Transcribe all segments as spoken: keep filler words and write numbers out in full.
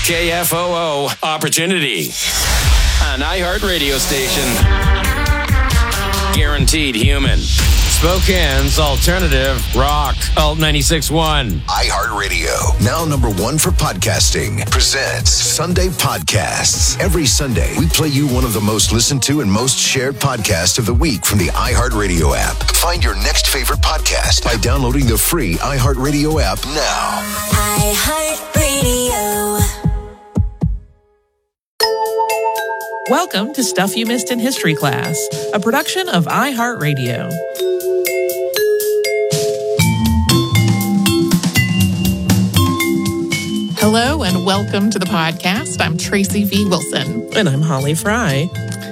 K F O O Opportunity, an iHeart radio station. Guaranteed human. Spokane's alternative rock. Alt ninety-six point one. iHeartRadio, now number one for podcasting, presents Sunday Podcasts. Every Sunday, we play you one of the most listened to and most shared podcasts of the week from the iHeartRadio app. Find your next favorite podcast by downloading the free iHeartRadio app now. iHeartRadio. Welcome to Stuff You Missed in History Class, a production of iHeartRadio. Hello and welcome to the podcast. I'm Tracy V. Wilson. And I'm Holly Fry.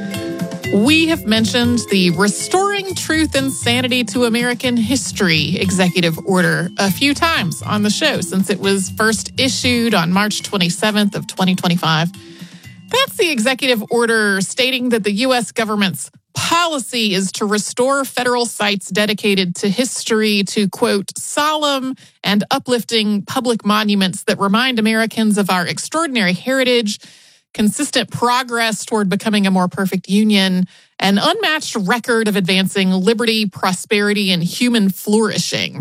We have mentioned the Restoring Truth and Sanity to American History executive order a few times on the show since it was first issued on March twenty-seventh of twenty twenty-five. That's the executive order stating that the U S government's policy is to restore federal sites dedicated to history to, quote, solemn and uplifting public monuments that remind Americans of our extraordinary heritage, consistent progress toward becoming a more perfect union, an unmatched record of advancing liberty, prosperity, and human flourishing.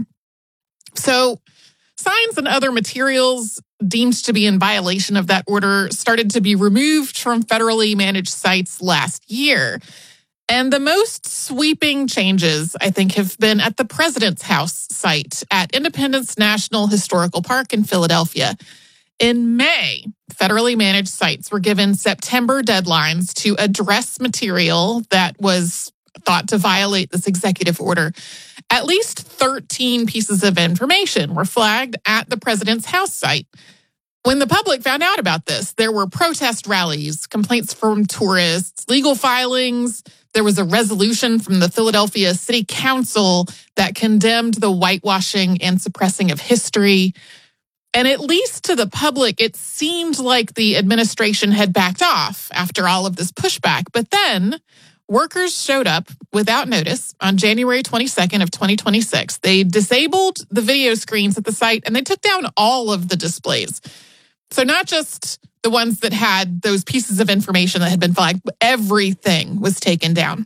So, signs and other materials deemed to be in violation of that order started to be removed from federally managed sites last year. And the most sweeping changes, I think, have been at the President's House site at Independence National Historical Park in Philadelphia. In May, federally managed sites were given September deadlines to address material that was thought to violate this executive order. At least thirteen pieces of information were flagged at the President's House site. When the public found out about this, there were protest rallies, complaints from tourists, legal filings. There was a resolution from the Philadelphia City Council that condemned the whitewashing and suppressing of history. And at least to the public, it seemed like the administration had backed off after all of this pushback. But then workers showed up without notice on January twenty-second of twenty twenty-six. They disabled the video screens at the site and they took down all of the displays. So not just the ones that had those pieces of information that had been flagged, but everything was taken down.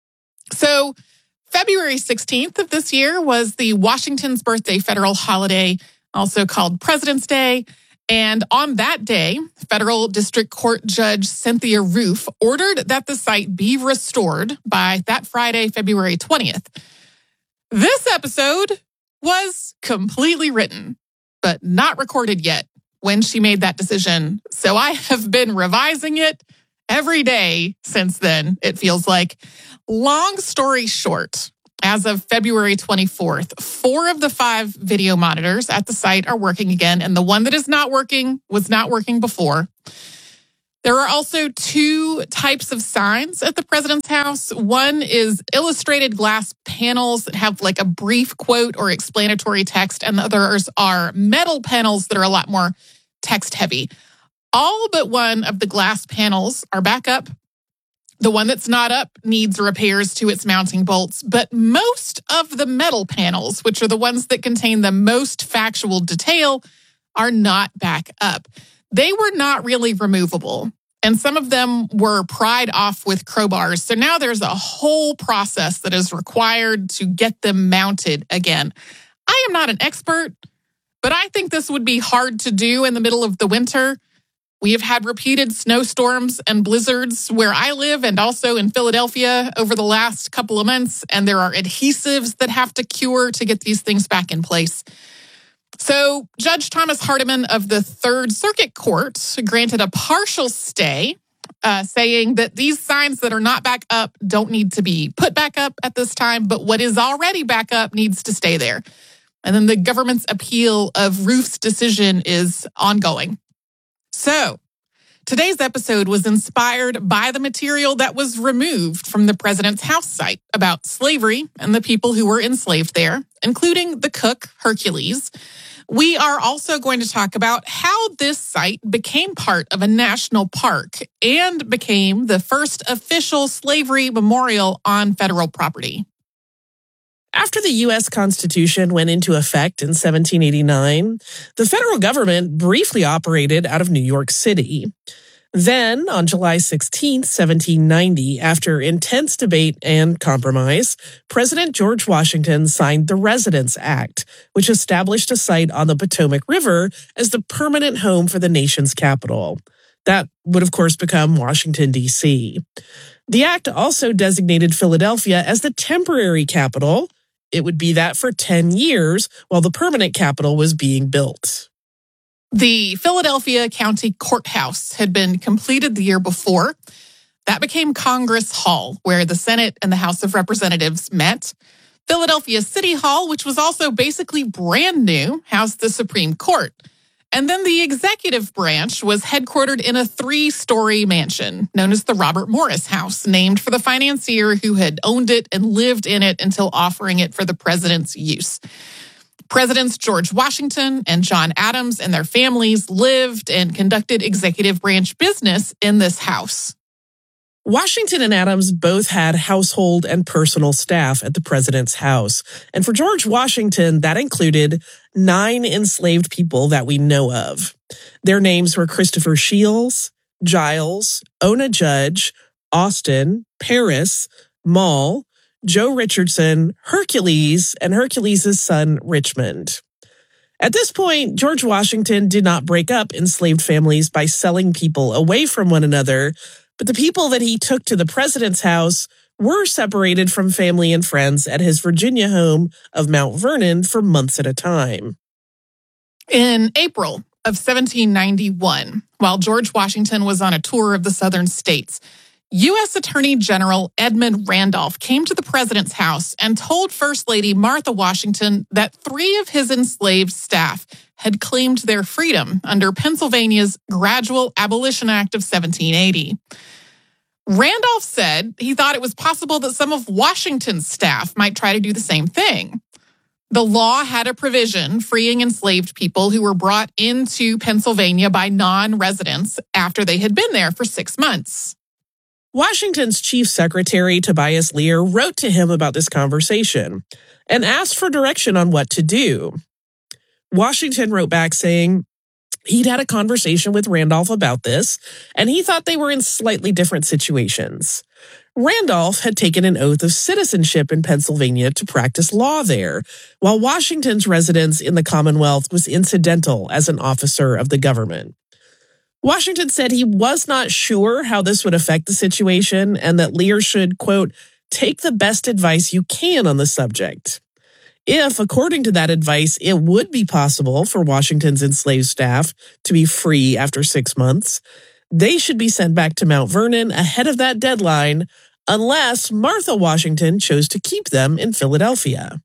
So February sixteenth of this year was the Washington's birthday federal holiday, also called President's Day. And on that day, Federal District Court Judge Cynthia Roof ordered that the site be restored by that Friday, February twentieth. This episode was completely written, but not recorded yet when she made that decision. So I have been revising it every day since then, it feels like. Long story short, as of February twenty-fourth, four of the five video monitors at the site are working again, and the one that is not working was not working before. There are also two types of signs at the President's House. One is illustrated glass panels that have like a brief quote or explanatory text, and the others are metal panels that are a lot more text heavy. All but one of the glass panels are back up. The one that's not up needs repairs to its mounting bolts, but most of the metal panels, which are the ones that contain the most factual detail, are not back up. They were not really removable, and some of them were pried off with crowbars. So now there's a whole process that is required to get them mounted again. I am not an expert, but I think this would be hard to do in the middle of the winter. We have had repeated snowstorms and blizzards where I live and also in Philadelphia over the last couple of months, and there are adhesives that have to cure to get these things back in place. So Judge Thomas Hardiman of the Third Circuit Court granted a partial stay, uh, saying that these signs that are not back up don't need to be put back up at this time, but what is already back up needs to stay there. And then the government's appeal of Roof's decision is ongoing. So, today's episode was inspired by the material that was removed from the President's House site about slavery and the people who were enslaved there, including the cook, Hercules. We are also going to talk about how this site became part of a national park and became the first official slavery memorial on federal property. After the U S Constitution went into effect in seventeen eighty-nine, the federal government briefly operated out of New York City. Then, on July sixteenth, seventeen ninety, after intense debate and compromise, President George Washington signed the Residence Act, which established a site on the Potomac River as the permanent home for the nation's capital. That would, of course, become Washington, D C. The act also designated Philadelphia as the temporary capital. It would be that for ten years while the permanent capital was being built. The Philadelphia County Courthouse had been completed the year before. That became Congress Hall, where the Senate and the House of Representatives met. Philadelphia City Hall, which was also basically brand new, housed the Supreme Court. And then the executive branch was headquartered in a three-story mansion known as the Robert Morris House, named for the financier who had owned it and lived in it until offering it for the president's use. Presidents George Washington and John Adams and their families lived and conducted executive branch business in this house. Washington and Adams both had household and personal staff at the president's house. And for George Washington, that included nine enslaved people that we know of. Their names were Christopher Shields, Giles, Ona Judge, Austin, Paris, Moll, Joe Richardson, Hercules, and Hercules' son, Richmond. At this point, George Washington did not break up enslaved families by selling people away from one another, but the people that he took to the president's house were separated from family and friends at his Virginia home of Mount Vernon for months at a time. In April of seventeen ninety-one, while George Washington was on a tour of the southern states, U S Attorney General Edmund Randolph came to the president's house and told First Lady Martha Washington that three of his enslaved staff had claimed their freedom under Pennsylvania's Gradual Abolition Act of seventeen eighty. Randolph said he thought it was possible that some of Washington's staff might try to do the same thing. The law had a provision freeing enslaved people who were brought into Pennsylvania by non-residents after they had been there for six months. Washington's chief secretary, Tobias Lear, wrote to him about this conversation and asked for direction on what to do. Washington wrote back saying he'd had a conversation with Randolph about this, and he thought they were in slightly different situations. Randolph had taken an oath of citizenship in Pennsylvania to practice law there, while Washington's residence in the Commonwealth was incidental as an officer of the government. Washington said he was not sure how this would affect the situation and that Lear should, quote, take the best advice you can on the subject. If, according to that advice, it would be possible for Washington's enslaved staff to be free after six months, they should be sent back to Mount Vernon ahead of that deadline unless Martha Washington chose to keep them in Philadelphia.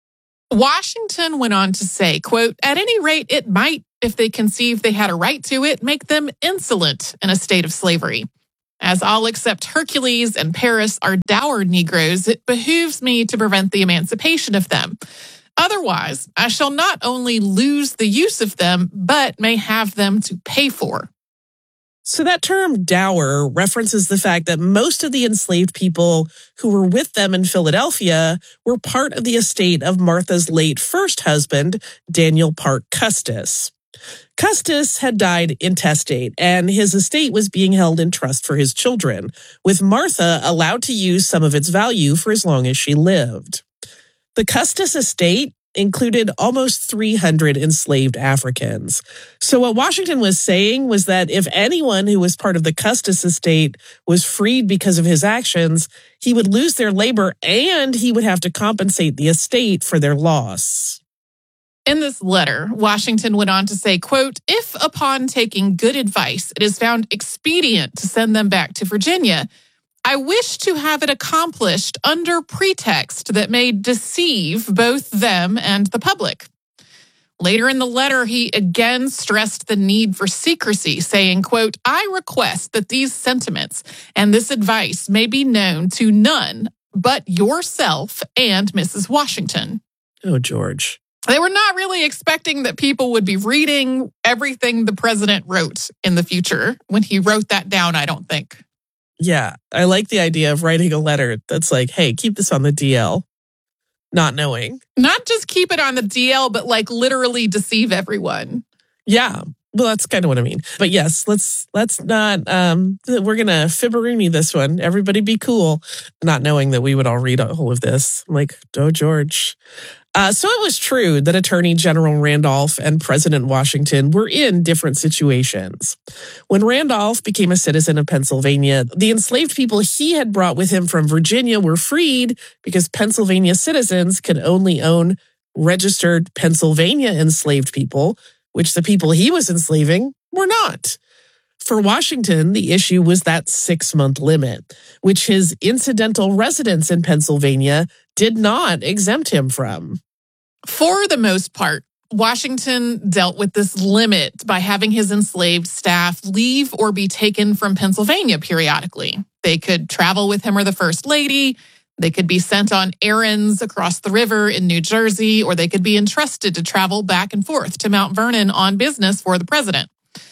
Washington went on to say, quote, at any rate, it might, if they conceive they had a right to it, make them insolent in a state of slavery. As all except Hercules and Paris are dowered Negroes, it behooves me to prevent the emancipation of them. Otherwise, I shall not only lose the use of them, but may have them to pay for. So that term dower references the fact that most of the enslaved people who were with them in Philadelphia were part of the estate of Martha's late first husband, Daniel Parke Custis. Custis had died intestate, and his estate was being held in trust for his children, with Martha allowed to use some of its value for as long as she lived. The Custis estate included almost three hundred enslaved Africans. So what Washington was saying was that if anyone who was part of the Custis estate was freed because of his actions, he would lose their labor and he would have to compensate the estate for their loss. In this letter, Washington went on to say, quote, if upon taking good advice it is found expedient to send them back to Virginia, I wish to have it accomplished under pretext that may deceive both them and the public. Later in the letter, he again stressed the need for secrecy, saying, quote, I request that these sentiments and this advice may be known to none but yourself and Missus Washington. Oh, George. They were not really expecting that people would be reading everything the president wrote in the future when he wrote that down, I don't think. Yeah, I like the idea of writing a letter that's like, hey, keep this on the D L. not knowing. Not just keep it on the D L, but like literally deceive everyone. Yeah. Well, that's kind of what I mean. But yes, let's let's not, um, we're going to Fibberini this one. Everybody be cool. Not knowing that we would all read all of this. I'm like, oh, George. Uh, so it was true that Attorney General Randolph and President Washington were in different situations. When Randolph became a citizen of Pennsylvania, the enslaved people he had brought with him from Virginia were freed because Pennsylvania citizens could only own registered Pennsylvania enslaved people, which the people he was enslaving were not. For Washington, the issue was that six-month limit, which his incidental residence in Pennsylvania did not exempt him from. For the most part, Washington dealt with this limit by having his enslaved staff leave or be taken from Pennsylvania periodically. They could travel with him or the First Lady. They could be sent on errands across the river in New Jersey, or they could be entrusted to travel back and forth to Mount Vernon on business for the president.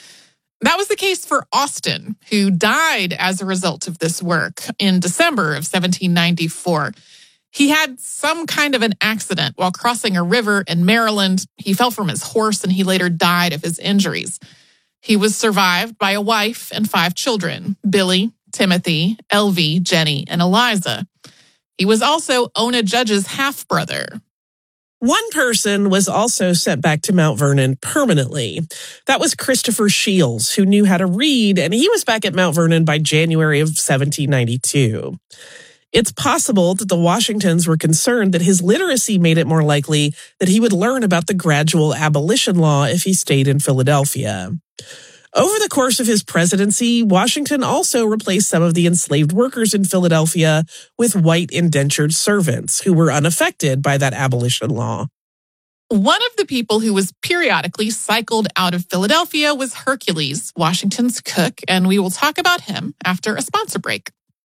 That was the case for Austin, who died as a result of this work in December of seventeen ninety-four. He had some kind of an accident while crossing a river in Maryland. He fell from his horse and he later died of his injuries. He was survived by a wife and five children, Billy, Timothy, Elvie, Jenny, and Eliza. He was also Ona Judge's half-brother. One person was also sent back to Mount Vernon permanently. That was Christopher Shields, who knew how to read, and he was back at Mount Vernon by January of seventeen ninety-two. It's possible that the Washingtons were concerned that his literacy made it more likely that he would learn about the gradual abolition law if he stayed in Philadelphia. Over the course of his presidency, Washington also replaced some of the enslaved workers in Philadelphia with white indentured servants who were unaffected by that abolition law. One of the people who was periodically cycled out of Philadelphia was Hercules, Washington's cook, and we will talk about him after a sponsor break.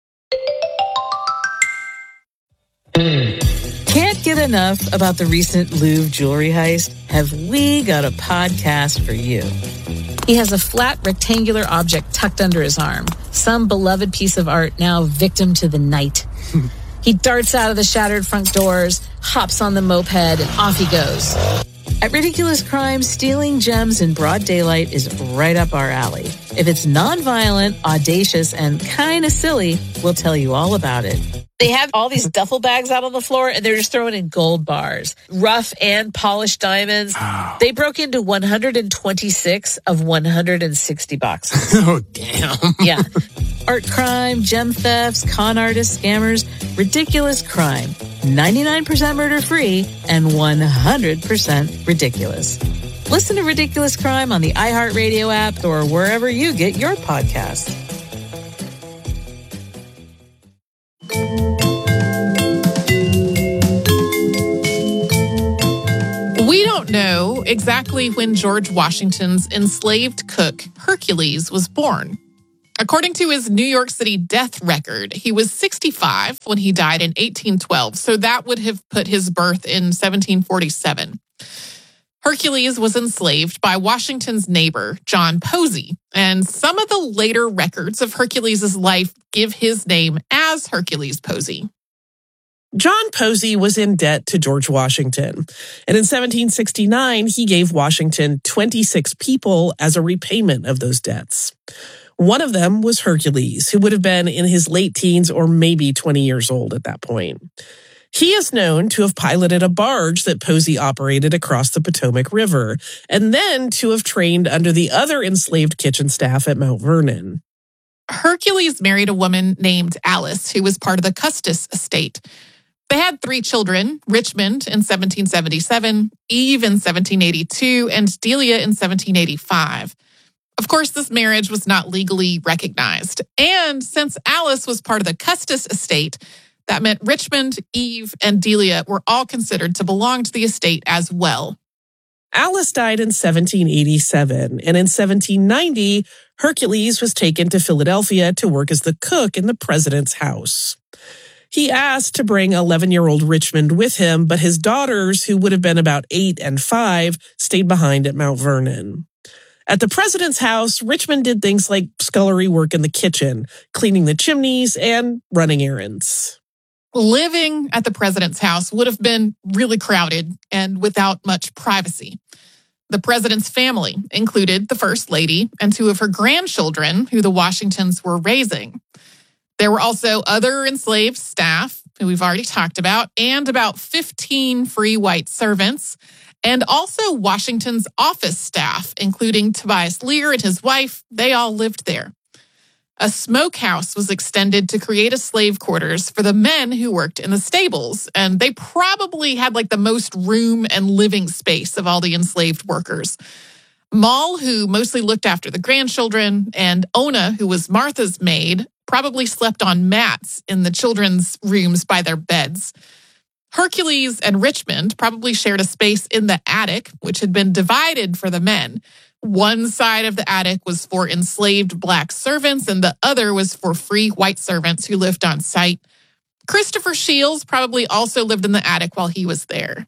Can't get enough about the recent Louvre jewelry heist? Have we got a podcast for you? He has a flat rectangular object tucked under his arm, some beloved piece of art now victim to the night. He darts out of the shattered front doors, hops on the moped, and off he goes. At Ridiculous Crime, stealing gems in broad daylight is right up our alley. If it's nonviolent, audacious, and kind of silly, we'll tell you all about it. They have all these duffel bags out on the floor, and they're just throwing in gold bars, rough and polished diamonds. Oh. They broke into one hundred twenty-six of one hundred sixty boxes. Oh, damn. Yeah. Art crime, gem thefts, con artists, scammers, ridiculous crime. ninety-nine percent murder-free and one hundred percent ridiculous. Listen to Ridiculous Crime on the iHeartRadio app or wherever you get your podcasts. We don't know exactly when George Washington's enslaved cook, Hercules, was born. According to his New York City death record, he was sixty-five when he died in eighteen twelve, so that would have put his birth in seventeen forty-seven. Hercules was enslaved by Washington's neighbor, John Posey, and some of the later records of Hercules' life give his name as Hercules Posey. John Posey was in debt to George Washington, and in seventeen sixty-nine, he gave Washington twenty-six people as a repayment of those debts. One of them was Hercules, who would have been in his late teens or maybe twenty years old at that point. He is known to have piloted a barge that Posey operated across the Potomac River, and then to have trained under the other enslaved kitchen staff at Mount Vernon. Hercules married a woman named Alice, who was part of the Custis estate. They had three children, Richmond in seventeen seventy-seven, Eve in seventeen eighty-two, and Delia in seventeen eighty-five. Of course, this marriage was not legally recognized. And since Alice was part of the Custis estate, that meant Richmond, Eve, and Delia were all considered to belong to the estate as well. Alice died in seventeen eighty-seven, and in seventeen ninety, Hercules was taken to Philadelphia to work as the cook in the president's house. He asked to bring eleven-year-old Richmond with him, but his daughters, who would have been about eight and five, stayed behind at Mount Vernon. At the president's house, Richmond did things like scullery work in the kitchen, cleaning the chimneys, and running errands. Living at the president's house would have been really crowded and without much privacy. The president's family included the First Lady and two of her grandchildren, who the Washingtons were raising. There were also other enslaved staff, who we've already talked about, and about fifteen free white servants, and also Washington's office staff, including Tobias Lear and his wife. They all lived there. A smokehouse was extended to create a slave quarters for the men who worked in the stables, and they probably had like the most room and living space of all the enslaved workers. Moll, who mostly looked after the grandchildren, and Ona, who was Martha's maid, probably slept on mats in the children's rooms by their beds. Hercules and Richmond probably shared a space in the attic, which had been divided for the men. One side of the attic was for enslaved black servants, and the other was for free white servants who lived on site. Christopher Shields probably also lived in the attic while he was there.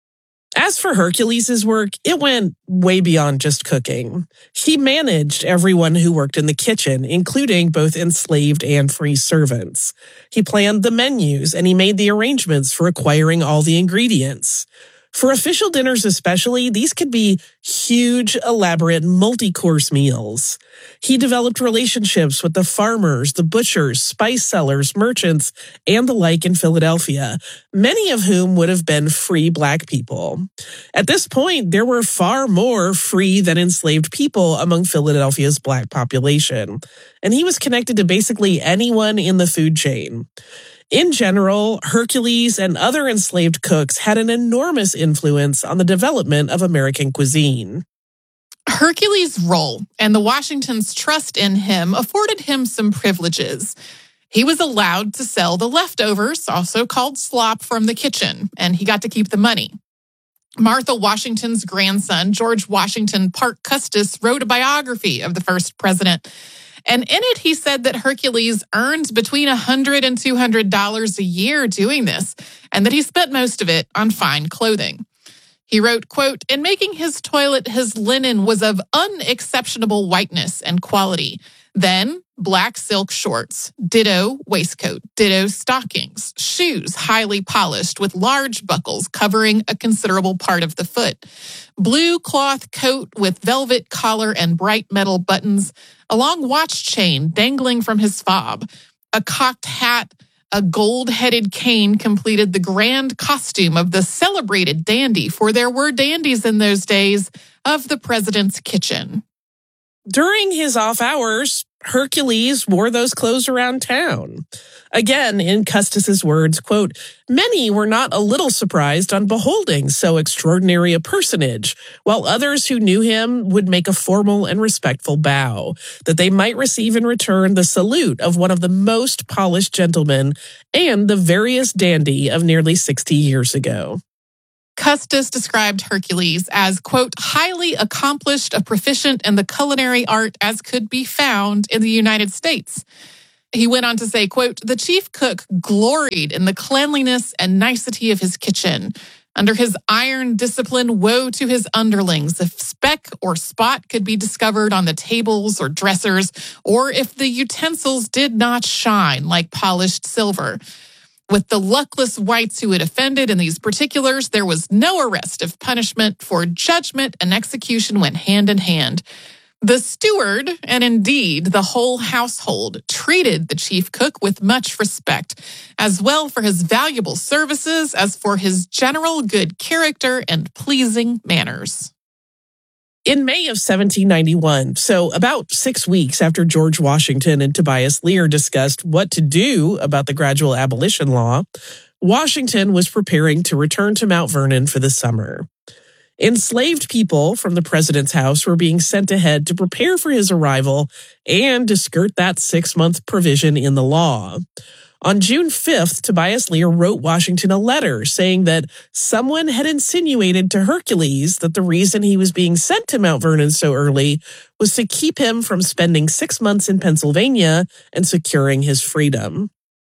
As for Hercules' work, it went way beyond just cooking. He managed everyone who worked in the kitchen, including both enslaved and free servants. He planned the menus, and he made the arrangements for acquiring all the ingredients. For official dinners especially, these could be huge, elaborate, multi-course meals. He developed relationships with the farmers, the butchers, spice sellers, merchants, and the like in Philadelphia, many of whom would have been free black people. At this point, there were far more free than enslaved people among Philadelphia's black population, and he was connected to basically anyone in the food chain. In general, Hercules and other enslaved cooks had an enormous influence on the development of American cuisine. Hercules' role and the Washingtons' trust in him afforded him some privileges. He was allowed to sell the leftovers, also called slop, from the kitchen, and he got to keep the money. Martha Washington's grandson, George Washington Parke Custis, wrote a biography of the first president. And in it, he said that Hercules earned between one hundred dollars and two hundred dollars a year doing this, and that he spent most of it on fine clothing. He wrote, quote, "In making his toilet, his linen was of unexceptionable whiteness and quality. Then black silk shorts, ditto waistcoat, ditto stockings, shoes highly polished with large buckles covering a considerable part of the foot, blue cloth coat with velvet collar and bright metal buttons, a long watch chain dangling from his fob, a cocked hat, a gold-headed cane completed the grand costume of the celebrated dandy, for there were dandies in those days, of the president's kitchen." During his off hours, Hercules wore those clothes around town. Again, in Custis's words, quote, "Many were not a little surprised on beholding so extraordinary a personage, while others who knew him would make a formal and respectful bow, that they might receive in return the salute of one of the most polished gentlemen and the veriest dandy of nearly sixty years ago." Custis described Hercules as, quote, "highly accomplished, a proficient in the culinary art as could be found in the United States." He went on to say, quote, "The chief cook gloried in the cleanliness and nicety of his kitchen. Under his iron discipline, woe to his underlings if speck or spot could be discovered on the tables or dressers, or if the utensils did not shine like polished silver. With the luckless whites who had offended in these particulars, there was no arrest of punishment, for judgment and execution went hand in hand. The steward, and indeed the whole household, treated the chief cook with much respect, as well for his valuable services as for his general good character and pleasing manners." In May of seventeen ninety-one, so about six weeks after George Washington and Tobias Lear discussed what to do about the gradual abolition law, Washington was preparing to return to Mount Vernon for the summer. Enslaved people from the president's house were being sent ahead to prepare for his arrival and to skirt that six-month provision in the law. On June fifth, Tobias Lear wrote Washington a letter saying that someone had insinuated to Hercules that the reason he was being sent to Mount Vernon so early was to keep him from spending six months in Pennsylvania and securing his freedom.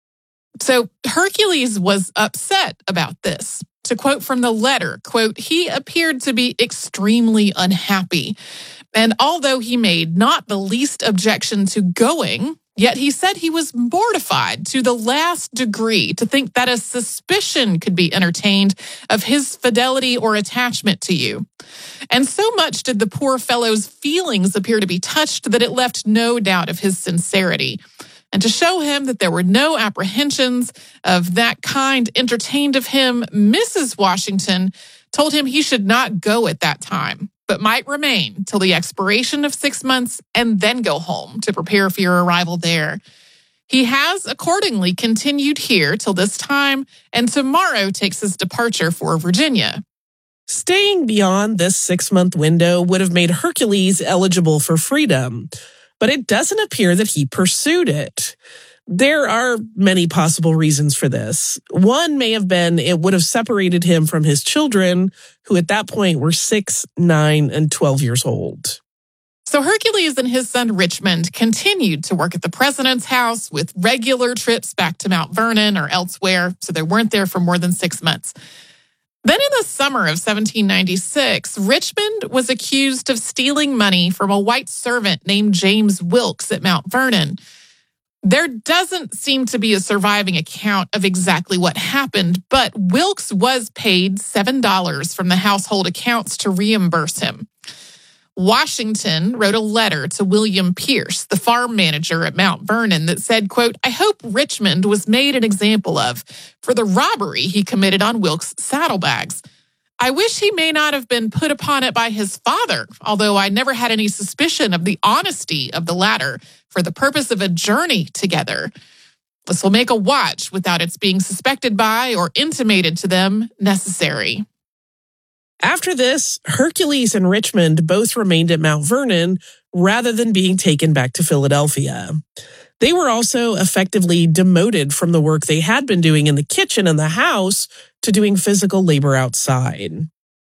So Hercules was upset about this. To quote from the letter, quote, "He appeared to be extremely unhappy, and although he made not the least objection to going, Yet he said he was mortified to the last degree to think that a suspicion could be entertained of his fidelity or attachment to you. And so much did the poor fellow's feelings appear to be touched that it left no doubt of his sincerity. And to show him that there were no apprehensions of that kind entertained of him, Missus Washington told him he should not go at that time, but might remain till the expiration of six months and then go home to prepare for your arrival there. He has accordingly continued here till this time, and tomorrow takes his departure for Virginia. Staying beyond this six-month window would have made Hercules eligible for freedom, but it doesn't appear that he pursued it. There are many possible reasons for this. One may have been it would have separated him from his children, who at that point were six, nine, and twelve years old. So Hercules and his son Richmond continued to work at the president's house with regular trips back to Mount Vernon or elsewhere, so they weren't there for more than six months. Then in the summer of seventeen ninety-six, Richmond was accused of stealing money from a white servant named James Wilkes at Mount Vernon. There doesn't seem to be a surviving account of exactly what happened, but Wilkes was paid seven dollars from the household accounts to reimburse him. Washington wrote a letter to William Pierce, the farm manager at Mount Vernon, that said, quote, "I hope Richmond was made an example of for the robbery he committed on Wilkes' saddlebags. I wish he may not have been put upon it by his father, although I never had any suspicion of the honesty of the latter for the purpose of a journey together. This will make a watch without its being suspected by or intimated to them necessary." After this, Hercules and Richmond both remained at Mount Vernon rather than being taken back to Philadelphia. They were also effectively demoted from the work they had been doing in the kitchen and the house to doing physical labor outside.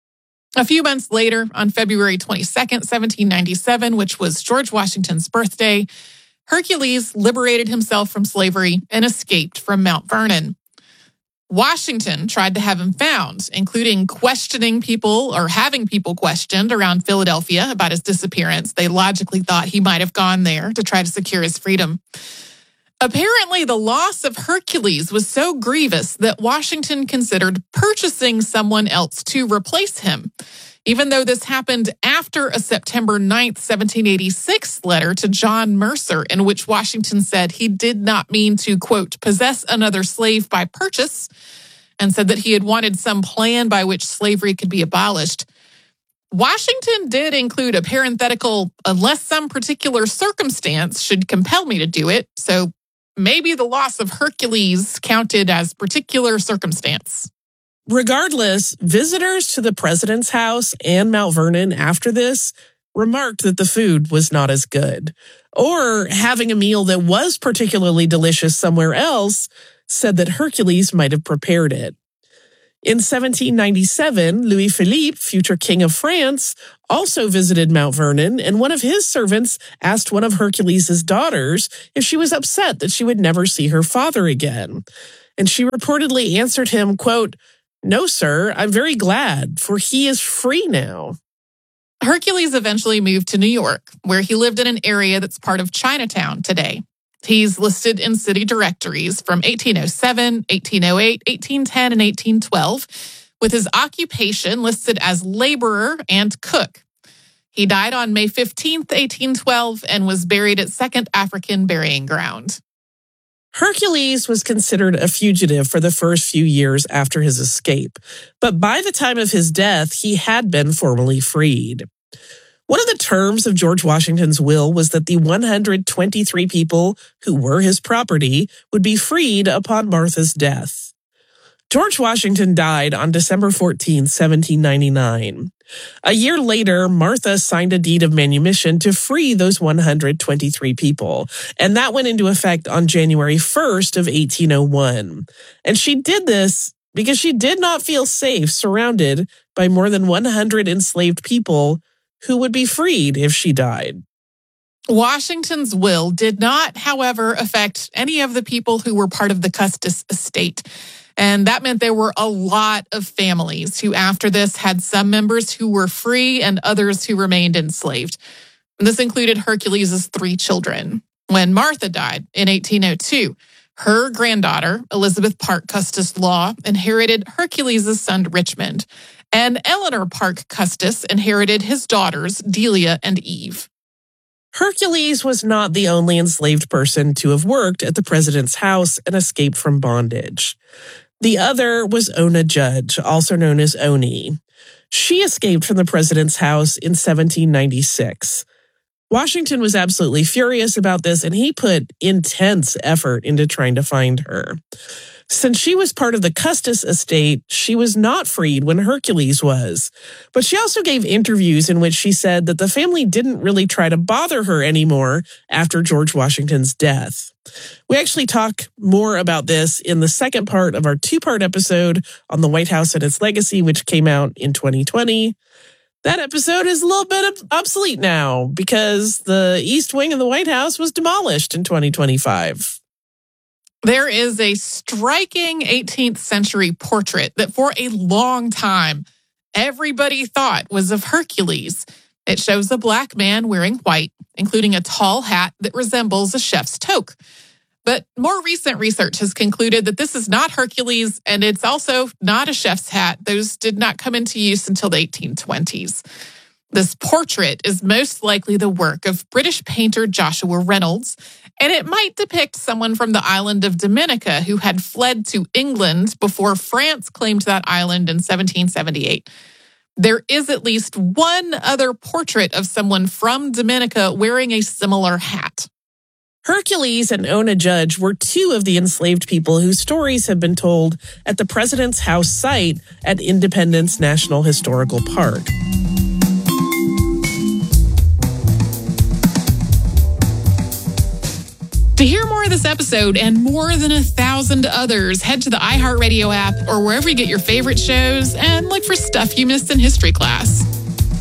A few months later, on February twenty-second, seventeen ninety-seven, which was George Washington's birthday, Hercules liberated himself from slavery and escaped from Mount Vernon. Washington tried to have him found, including questioning people or having people questioned around Philadelphia about his disappearance. They logically thought he might have gone there to try to secure his freedom. Apparently, the loss of Hercules was so grievous that Washington considered purchasing someone else to replace him, even though this happened after a September ninth, seventeen eighty-six letter to John Mercer, in which Washington said he did not mean to, quote, possess another slave by purchase, and said that he had wanted some plan by which slavery could be abolished. Washington did include a parenthetical, unless some particular circumstance should compel me to do it, so maybe the loss of Hercules counted as particular circumstance. Regardless, visitors to the president's house and Mount Vernon after this remarked that the food was not as good. Or having a meal that was particularly delicious somewhere else said that Hercules might have prepared it. In seventeen ninety-seven, Louis Philippe, future king of France, also visited Mount Vernon, and one of his servants asked one of Hercules' daughters if she was upset that she would never see her father again. And she reportedly answered him, quote, "No, sir, I'm very glad, for he is free now." Hercules eventually moved to New York, where he lived in an area that's part of Chinatown today. He's listed in city directories from eighteen oh seven, eighteen oh eight, eighteen ten, and eighteen twelve, with his occupation listed as laborer and cook. He died on May fifteenth, eighteen twelve, and was buried at Second African Burying Ground. Hercules was considered a fugitive for the first few years after his escape, but by the time of his death, he had been formally freed. One of the terms of George Washington's will was that the one hundred twenty-three people who were his property would be freed upon Martha's death. George Washington died on December fourteenth, seventeen ninety-nine. A year later, Martha signed a deed of manumission to free those one hundred twenty-three people, and that went into effect on January first of eighteen oh one. And she did this because she did not feel safe surrounded by more than one hundred enslaved people who would be freed if she died. Washington's will did not, however, affect any of the people who were part of the Custis estate. And that meant there were a lot of families who, after this, had some members who were free and others who remained enslaved. And this included Hercules' three children. When Martha died in eighteen oh two, her granddaughter, Elizabeth Parke Custis Law, inherited Hercules' son Richmond, and Eleanor Parke Custis inherited his daughters, Delia and Eve. Hercules was not the only enslaved person to have worked at the president's house and escaped from bondage. The other was Ona Judge, also known as Oni. She escaped from the president's house in seventeen ninety-six. Washington was absolutely furious about this, and he put intense effort into trying to find her. Since she was part of the Custis estate, she was not freed when Hercules was. But she also gave interviews in which she said that the family didn't really try to bother her anymore after George Washington's death. We actually talk more about this in the second part of our two-part episode on the White House and its legacy, which came out in twenty twenty. That episode is a little bit obsolete now because the East Wing of the White House was demolished in twenty twenty-five. There is a striking eighteenth century portrait that for a long time everybody thought was of Hercules. It shows a black man wearing white, including a tall hat that resembles a chef's toque. But more recent research has concluded that this is not Hercules, and it's also not a chef's hat. Those did not come into use until the eighteen twenties. This portrait is most likely the work of British painter Joshua Reynolds, and it might depict someone from the island of Dominica who had fled to England before France claimed that island in seventeen seventy-eight. There is at least one other portrait of someone from Dominica wearing a similar hat. Hercules and Ona Judge were two of the enslaved people whose stories have been told at the President's House site at Independence National Historical Park. To hear more of this episode and more than a thousand others, head to the iHeartRadio app or wherever you get your favorite shows and look for Stuff You Missed in History Class.